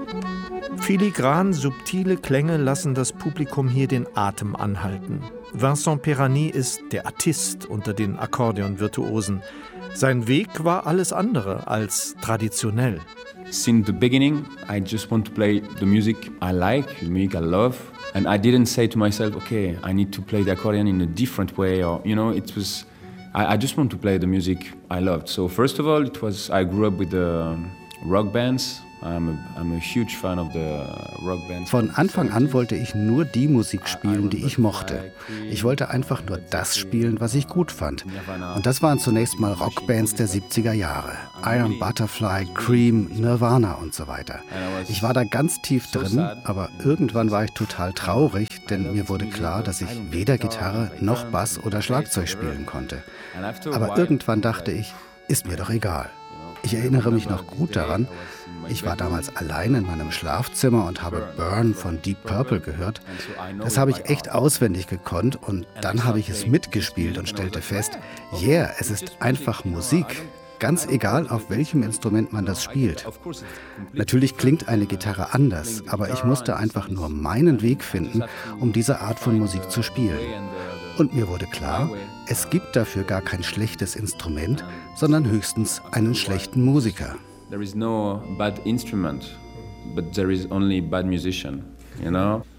Filigran subtile Klänge lassen das Publikum hier den Atem anhalten. Vincent Perani ist der Artist unter den Akkordeon-Virtuosen. Sein Weg war alles andere als traditionell. Since the beginning, I just want to play the music I like, the music I love. And I didn't say to myself, okay, I need to play the accordion in a different way, or, it was, I just want to play the music I loved. So first of all, I grew up with the rock bands. I'm a huge fan of the rock bands. Von Anfang an wollte ich nur die Musik spielen, die ich mochte. Ich wollte einfach nur das spielen, was ich gut fand. Und das waren zunächst mal Rockbands der 70er Jahre. Iron Butterfly, Cream, Nirvana und so weiter. Ich war da ganz tief drin, aber irgendwann war ich total traurig, denn mir wurde klar, dass ich weder Gitarre noch Bass oder Schlagzeug spielen konnte. Aber irgendwann dachte ich, ist mir doch egal. Ich erinnere mich noch gut daran, ich war damals allein in meinem Schlafzimmer und habe Burn von Deep Purple gehört. Das habe ich echt auswendig gekonnt und dann habe ich es mitgespielt und stellte fest, yeah, es ist einfach Musik. Ganz egal, auf welchem Instrument man das spielt. Natürlich klingt eine Gitarre anders, aber ich musste einfach nur meinen Weg finden, um diese Art von Musik zu spielen. Und mir wurde klar, es gibt dafür gar kein schlechtes Instrument, sondern höchstens einen schlechten Musiker. There is no bad instrument, but there is only bad musician,